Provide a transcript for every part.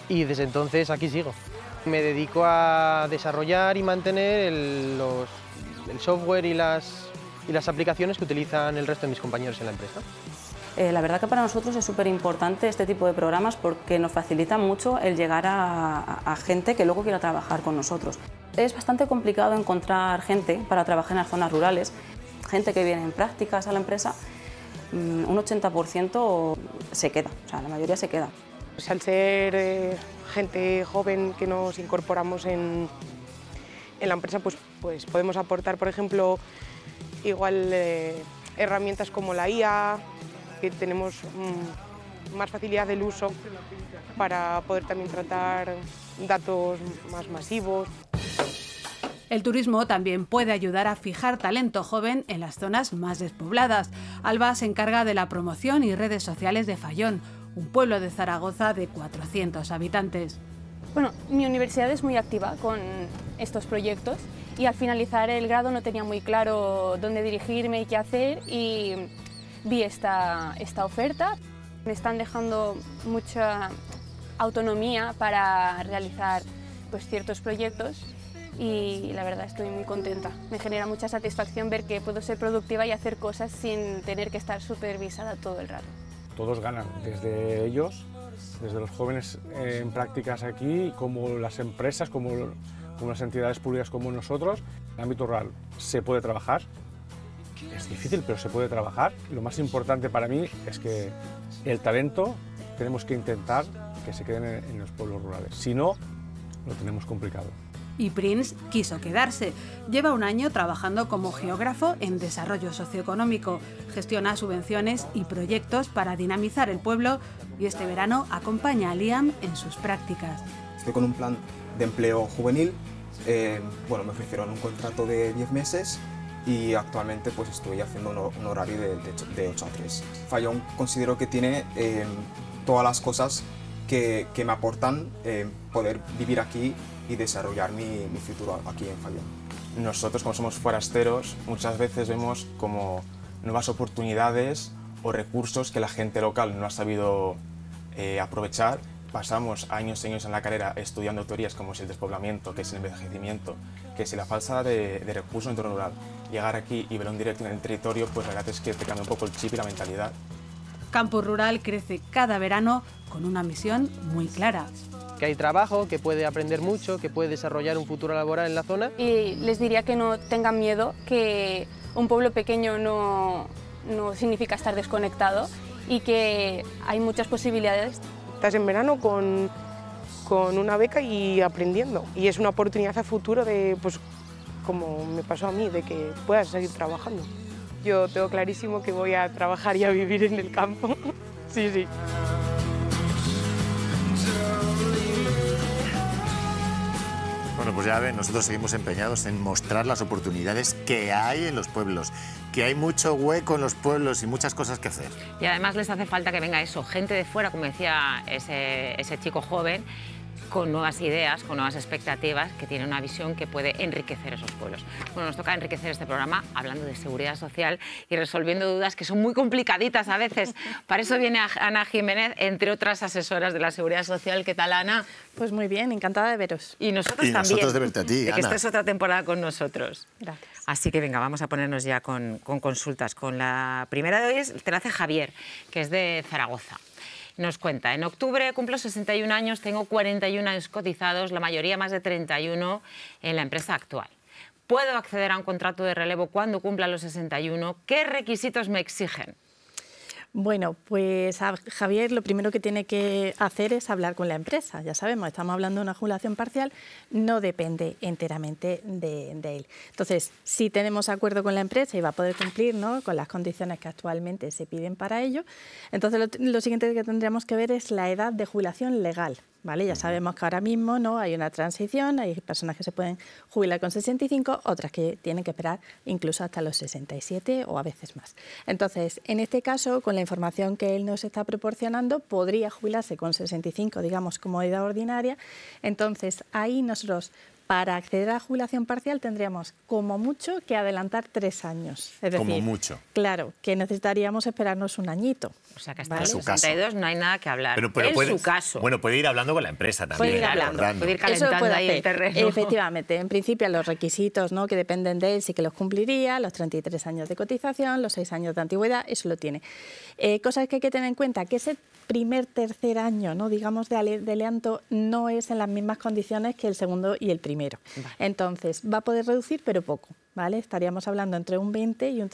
y desde entonces aquí sigo. Me dedico a desarrollar y mantener el software y las aplicaciones que utilizan el resto de mis compañeros en la empresa. La verdad que para nosotros es súper importante este tipo de programas porque nos facilita mucho el llegar a gente que luego quiera trabajar con nosotros. Es bastante complicado encontrar gente para trabajar en las zonas rurales, gente que viene en prácticas a la empresa, un 80% se queda, o sea, la mayoría se queda. Pues al ser gente joven que nos incorporamos en la empresa, pues podemos aportar, por ejemplo, igual herramientas como la IA, que tenemos más facilidad del uso para poder también tratar datos más masivos. El turismo también puede ayudar a fijar talento joven en las zonas más despobladas. Alba se encarga de la promoción y redes sociales de Fallón, un pueblo de Zaragoza de 400 habitantes. Bueno, mi universidad es muy activa con estos proyectos y al finalizar el grado no tenía muy claro dónde dirigirme y qué hacer y vi esta oferta. Me están dejando mucha autonomía para realizar ciertos proyectos y la verdad estoy muy contenta. Me genera mucha satisfacción ver que puedo ser productiva y hacer cosas sin tener que estar supervisada todo el rato. Todos ganan, desde ellos, desde los jóvenes en prácticas aquí, como las empresas, como las entidades públicas como nosotros. En el ámbito rural se puede trabajar, es difícil, pero se puede trabajar. Y lo más importante para mí es que el talento tenemos que intentar que se queden en los pueblos rurales, si no, lo tenemos complicado. Y Prince quiso quedarse. Lleva un año trabajando como geógrafo en desarrollo socioeconómico. Gestiona subvenciones y proyectos para dinamizar el pueblo y este verano acompaña a Liam en sus prácticas. Estoy con un plan de empleo juvenil. Me ofrecieron un contrato de 10 meses y actualmente pues estoy haciendo un horario de 8 a 3. Fallón considero que tiene todas las cosas que me aportan poder vivir aquí y desarrollar mi futuro aquí en Fallón. Nosotros, como somos forasteros, muchas veces vemos como nuevas oportunidades o recursos que la gente local no ha sabido aprovechar. Pasamos años y años en la carrera estudiando teorías como es el despoblamiento, que es el envejecimiento, que es la falta de recursos en el entorno rural. Llegar aquí y verlo en directo en el territorio, pues la verdad es que te cambia un poco el chip y la mentalidad. Campus Rural crece cada verano con una misión muy clara. Que hay trabajo, que puede aprender mucho, que puede desarrollar un futuro laboral en la zona. Y les diría que no tengan miedo, que un pueblo pequeño no significa estar desconectado y que hay muchas posibilidades. Estás en verano con una beca y aprendiendo. Y es una oportunidad a futuro de, pues, como me pasó a mí, de que puedas seguir trabajando. Yo tengo clarísimo que voy a trabajar y a vivir en el campo. Sí, sí. Bueno, pues ya ven, nosotros seguimos empeñados en mostrar las oportunidades que hay en los pueblos, que hay mucho hueco en los pueblos y muchas cosas que hacer. Y además les hace falta que venga eso, gente de fuera, como decía ese chico joven, con nuevas ideas, con nuevas expectativas, que tiene una visión que puede enriquecer esos pueblos. Bueno, nos toca enriquecer este programa hablando de seguridad social y resolviendo dudas que son muy complicaditas a veces. Para eso viene Ana Jiménez, entre otras asesoras de la seguridad social. ¿Qué tal, Ana? Pues muy bien, encantada de veros. Y nosotros también. Nosotros de verte a ti, de que Ana. estés otra temporada con nosotros. Gracias. Así que venga, vamos a ponernos ya con consultas. Con la primera de hoy te la hace Javier, que es de Zaragoza. Nos cuenta, en octubre cumplo 61 años, tengo 41 años cotizados, la mayoría más de 31 en la empresa actual. ¿Puedo acceder a un contrato de relevo cuando cumpla los 61? ¿Qué requisitos me exigen? Bueno, pues a Javier lo primero que tiene que hacer es hablar con la empresa. Ya sabemos, estamos hablando de una jubilación parcial, no depende enteramente de él. Entonces, si tenemos acuerdo con la empresa y va a poder cumplir, ¿no?, con las condiciones que actualmente se piden para ello, entonces lo siguiente que tendríamos que ver es la edad de jubilación legal. ¿Vale? Ya sabemos que ahora mismo no hay una transición, hay personas que se pueden jubilar con 65, otras que tienen que esperar incluso hasta los 67 o a veces más. Entonces, en este caso, con la información que él nos está proporcionando, podría jubilarse con 65, digamos, como edad ordinaria. Entonces, ahí nosotros Para acceder a la jubilación parcial tendríamos como mucho que adelantar 3 años. Es decir, como mucho. Claro, que necesitaríamos esperarnos un añito. O sea que hasta ¿vale? los 62 no hay nada que hablar. Pero en puede, su caso. Bueno, puede ir hablando con la empresa también. Puede ir hablando. Puede ir Eso calentando puede ahí el hacer. terreno. Efectivamente, en principio los requisitos, ¿no?, que dependen de él sí que los cumpliría, los 33 años de cotización, los 6 años de antigüedad, eso lo tiene. Cosas que hay que tener en cuenta, que ese tercer año, ¿no?, digamos, de adelanto no es en las mismas condiciones que el segundo y el primero. Vale. Entonces, va a poder reducir, pero poco, ¿vale? Estaríamos hablando entre un 20 y un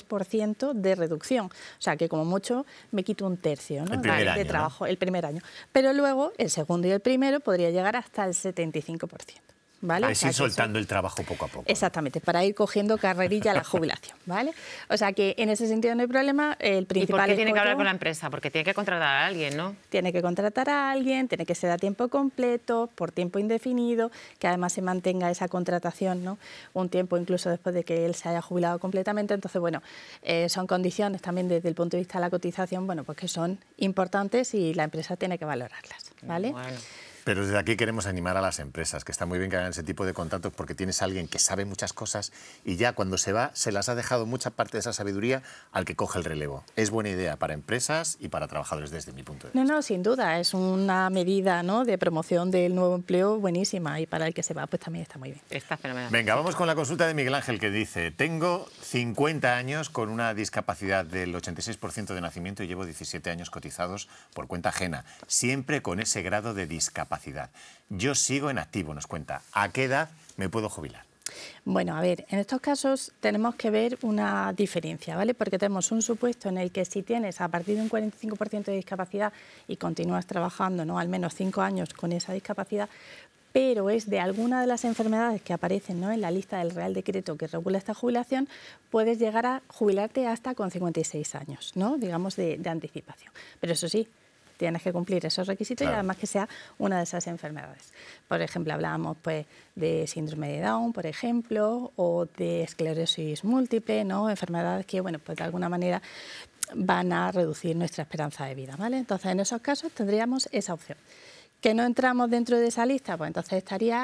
33% de reducción. O sea, que como mucho me quito un tercio, ¿no?, de trabajo, ¿no?, el primer año. Pero luego, el segundo y el primero podría llegar hasta el 75%. ¿Vale? Para ir soltando el trabajo poco a poco. Exactamente, para ir cogiendo carrerilla a la jubilación, ¿vale? O sea que en ese sentido no hay problema. El principal. ¿Y por qué tiene que hablar con la empresa? Porque tiene que contratar a alguien, ¿no? Tiene que contratar a alguien, tiene que ser a tiempo completo, por tiempo indefinido, que además se mantenga esa contratación, ¿no?, un tiempo incluso después de que él se haya jubilado completamente. Entonces, bueno, son condiciones también desde el punto de vista de la cotización, bueno, pues que son importantes y la empresa tiene que valorarlas, ¿vale? Bueno. Pero desde aquí queremos animar a las empresas, que está muy bien que hagan ese tipo de contratos porque tienes a alguien que sabe muchas cosas y ya cuando se va se las ha dejado mucha parte de esa sabiduría al que coge el relevo. Es buena idea para empresas y para trabajadores desde mi punto de vista. No, sin duda, es una medida, ¿no?, de promoción del nuevo empleo buenísima y para el que se va pues también está muy bien. Está fenomenal. Venga, vamos con la consulta de Miguel Ángel que dice: tengo 50 años con una discapacidad del 86% de nacimiento y llevo 17 años cotizados por cuenta ajena, siempre con ese grado de discapacidad. Yo sigo en activo, nos cuenta. ¿A qué edad me puedo jubilar? Bueno, a ver, en estos casos tenemos que ver una diferencia, ¿vale? Porque tenemos un supuesto en el que si tienes a partir de un 45% de discapacidad y continúas trabajando, ¿no?, al menos 5 años con esa discapacidad, pero es de alguna de las enfermedades que aparecen, ¿no?, en la lista del Real Decreto que regula esta jubilación, puedes llegar a jubilarte hasta con 56 años, ¿no?, digamos, de anticipación. Pero eso sí, tienes que cumplir esos requisitos, claro, y además que sea una de esas enfermedades. Por ejemplo, hablábamos pues de síndrome de Down, por ejemplo, o de esclerosis múltiple, ¿no?, enfermedades que, bueno, pues de alguna manera van a reducir nuestra esperanza de vida, ¿vale? Entonces, en esos casos tendríamos esa opción. ¿Que no entramos dentro de esa lista? Pues entonces estaría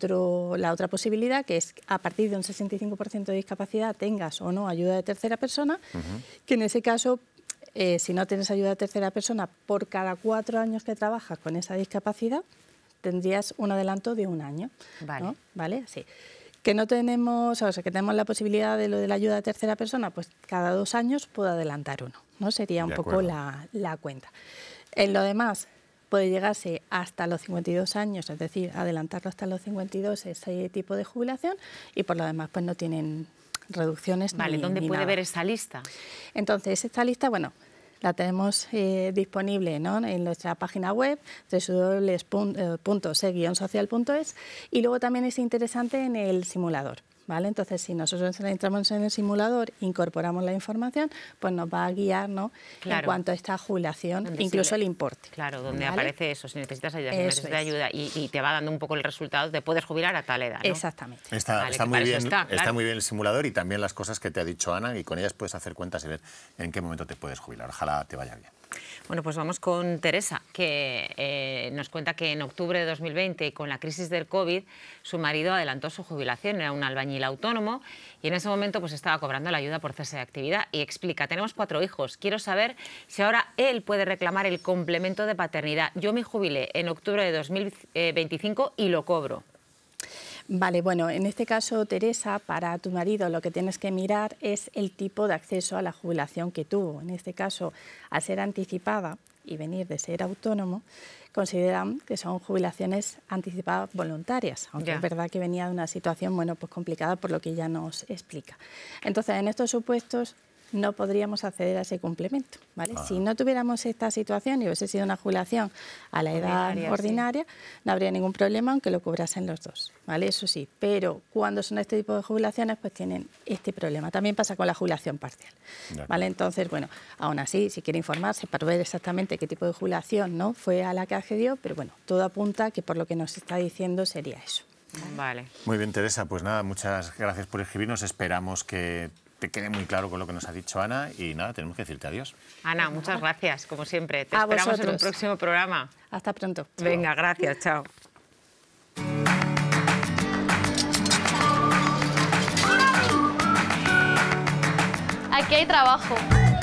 la otra posibilidad, que es a partir de un 65% de discapacidad tengas o no ayuda de tercera persona, que en ese caso, si no tienes ayuda de tercera persona, por cada 4 años que trabajas con esa discapacidad, tendrías un adelanto de 1 año. Vale. ¿No? ¿Vale? Sí. Que no tenemos, o sea, que tenemos la posibilidad de lo de la ayuda de tercera persona, pues cada 2 años puedo adelantar 1, ¿no? Sería un poco la cuenta. En lo demás, puede llegarse hasta los 52 años, es decir, adelantarlo hasta los 52, ese tipo de jubilación, y por lo demás, pues no tienen reducciones. Vale, ¿dónde puede ver esa lista? Entonces, esta lista, bueno, la tenemos disponible, ¿no?, en nuestra página web, www.se-social.es, y luego también es interesante en el simulador, ¿vale? Entonces, si nosotros entramos en el simulador, incorporamos la información, pues nos va a guiar, ¿no?, claro, en cuanto a esta jubilación, incluso el importe. Claro, donde ¿vale? aparece eso, si necesitas ayuda, si necesitas ayuda, y te va dando un poco el resultado, te puedes jubilar a tal edad, ¿no? Exactamente. Está muy bien, está muy bien el simulador y también las cosas que te ha dicho Ana, y con ellas puedes hacer cuentas y ver en qué momento te puedes jubilar. Ojalá te vaya bien. Bueno, pues vamos con Teresa, que nos cuenta que en octubre de 2020, con la crisis del COVID, su marido adelantó su jubilación, era un albañil autónomo, y en ese momento pues estaba cobrando la ayuda por cese de actividad. Y explica: tenemos 4 hijos, quiero saber si ahora él puede reclamar el complemento de paternidad. Yo me jubilé en octubre de 2025 y lo cobro. Vale, bueno, en este caso, Teresa, para tu marido lo que tienes que mirar es el tipo de acceso a la jubilación que tuvo. En este caso, al ser anticipada y venir de ser autónomo, consideran que son jubilaciones anticipadas voluntarias, aunque es verdad que venía de una situación, bueno, pues complicada, por lo que ya nos explica. Entonces, en estos supuestos no podríamos acceder a ese complemento, ¿vale? Si no tuviéramos esta situación y hubiese sido una jubilación a la edad ordinaria, no habría ningún problema aunque lo cobrasen los dos, ¿vale? Eso sí, pero cuando son este tipo de jubilaciones, pues tienen este problema. También pasa con la jubilación parcial, ¿vale? Entonces, bueno, aún así, si quiere informarse para ver exactamente qué tipo de jubilación, ¿no?, fue a la que accedió, pero bueno, todo apunta que por lo que nos está diciendo sería eso. Vale. Muy bien, Teresa, pues nada, muchas gracias por escribirnos. Esperamos que te quede muy claro con lo que nos ha dicho Ana y nada, tenemos que decirte adiós. Ana, muchas gracias, como siempre. Te esperamos en un próximo programa. Hasta pronto. Venga, gracias, chao. Aquí hay trabajo.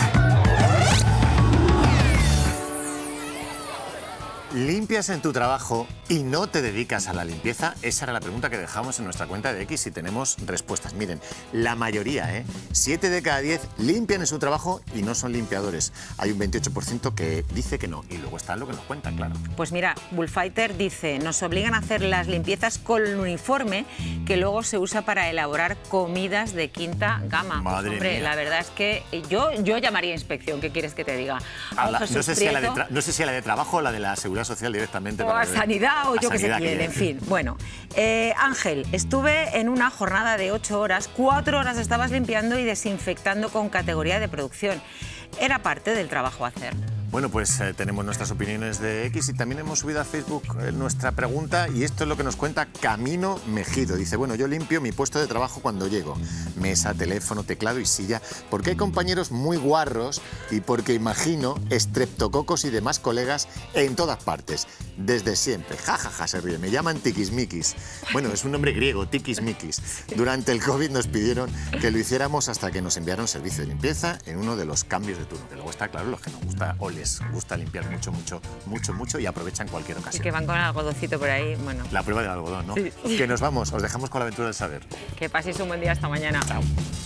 ¿Limpias en tu trabajo y no te dedicas a la limpieza? Esa era la pregunta que dejamos en nuestra cuenta de X y tenemos respuestas. Miren, la mayoría, 7 de cada 10 limpian en su trabajo y no son limpiadores. Hay un 28% que dice que no y luego está lo que nos cuentan, claro. Pues mira, Bullfighter dice, nos obligan a hacer las limpiezas con el uniforme que luego se usa para elaborar comidas de quinta gama. Madre pues, hombre, mía. La verdad es que yo llamaría a inspección, ¿qué quieres que te diga? No sé si a la de trabajo o la de la seguridad social directamente. O a sanidad o yo que sé quién, que en fin. Bueno, Ángel, estuve en una jornada de 8 horas, 4 horas estabas limpiando y desinfectando con categoría de producción. Era parte del trabajo a hacer. Bueno, pues tenemos nuestras opiniones de X y también hemos subido a Facebook nuestra pregunta y esto es lo que nos cuenta Camino Mejido. Dice, bueno, yo limpio mi puesto de trabajo cuando llego. Mesa, teléfono, teclado y silla. Porque hay compañeros muy guarros y porque imagino estreptococos y demás colegas en todas partes. Desde siempre. Ja, ja, ja, se ríe. Me llaman tiquismiquis. Bueno, es un nombre griego, tiquismiquis. Durante el COVID nos pidieron que lo hiciéramos hasta que nos enviaron servicio de limpieza en uno de los cambios de turno. Que luego está claro, los que nos gusta o les gusta limpiar mucho y aprovechan cualquier ocasión. Y que van con el algodoncito por ahí, bueno. La prueba del algodón, ¿no? Sí. Que nos vamos, os dejamos con la aventura del saber. Que paséis un buen día, hasta mañana. Chao.